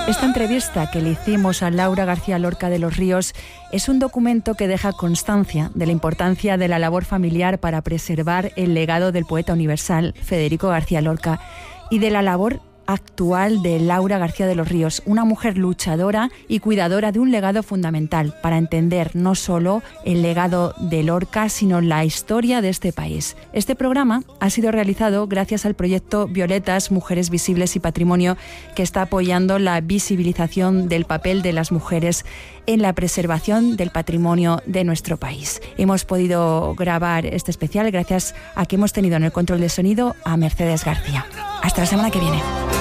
Esta entrevista que le hicimos a Laura García Lorca de los Ríos es un documento que deja constancia de la importancia de la labor familiar para preservar el legado del poeta universal Federico García Lorca y de la labor actual de Laura García de los Ríos, una mujer luchadora y cuidadora de un legado fundamental para entender no solo el legado de Lorca, sino la historia de este país. Este programa ha sido realizado gracias al proyecto Violetas, Mujeres Visibles y Patrimonio, que está apoyando la visibilización del papel de las mujeres en la preservación del patrimonio de nuestro país. Hemos podido grabar este especial gracias a que hemos tenido en el control de sonido a Mercedes García. Hasta la semana que viene.